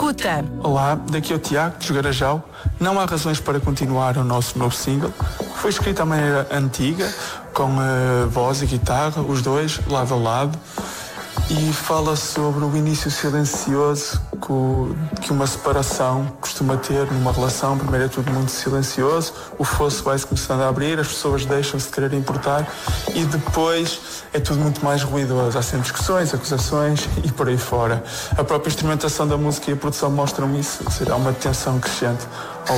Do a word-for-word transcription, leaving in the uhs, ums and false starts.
Escuta. Olá, daqui é o Tiago, de Esgarajal. Não há razões para continuar o nosso novo single. Foi escrito à maneira antiga, com uh, voz e guitarra, os dois, lado a lado. E fala sobre o início silencioso que, o, que uma separação costuma ter numa relação. Primeiro é tudo muito silencioso, o fosso vai-se começando a abrir, as pessoas deixam-se de querer importar e depois é tudo muito mais ruidoso. Há sempre discussões, acusações e por aí fora. A própria instrumentação da música e a produção mostram isso, será uma tensão crescente.